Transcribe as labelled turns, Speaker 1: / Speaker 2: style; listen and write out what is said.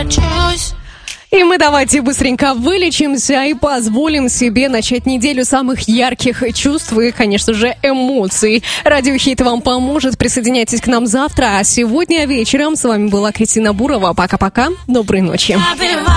Speaker 1: И мы давайте быстренько вылечимся и позволим себе начать неделю самых ярких чувств и, конечно же, эмоций. Радиохит вам поможет. Присоединяйтесь к нам завтра. А сегодня вечером с вами была Кристина Бурова. Пока-пока. Доброй ночи.